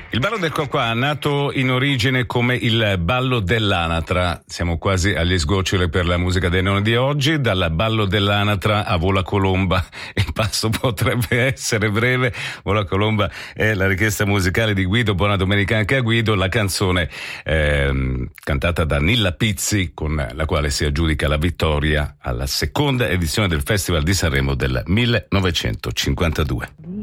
Il ballo del qua nato in origine come il ballo dell'anatra. Siamo quasi agli sgoccioli per la musica dei nonni di oggi. Dal ballo dell'anatra a Vola Colomba il passo potrebbe essere breve. Vola Colomba è la richiesta musicale di Guido. Buona domenica anche a Guido. La canzone cantata da Nilla Pizzi, con la quale si aggiudica la vittoria alla seconda edizione del Festival di Sanremo del 1952.